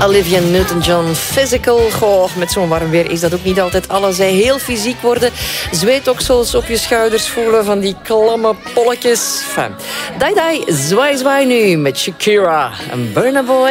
Olivia Newton-John, Physical. Goh, met zo'n warm weer is dat ook niet altijd alles. Hè. Heel fysiek worden, zweetoksels op je schouders voelen van die klamme polletjes. Enfin, dai, zwaai nu met Shakira en Burna Boy.